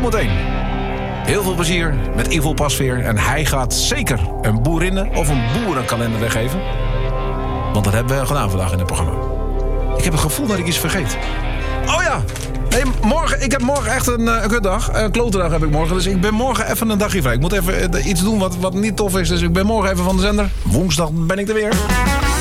zometeen. Heel veel plezier met Ivo Pasveer. En hij gaat zeker een boerinnen- of een boerenkalender weggeven. Want dat hebben we gedaan vandaag in het programma. Ik heb het gevoel dat ik iets vergeet. Oh ja! Nee, ik heb morgen echt een kutdag. Een klote dag heb ik morgen. Dus ik ben morgen even een dagje vrij. Ik moet even iets doen wat niet tof is. Dus ik ben morgen even van de zender. Woensdag ben ik er weer.